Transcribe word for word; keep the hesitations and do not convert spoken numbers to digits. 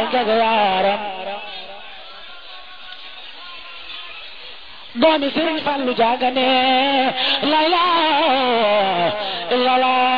njaga yaaram doomi Sëriñ Fallu jaaga ne la ilaha illallah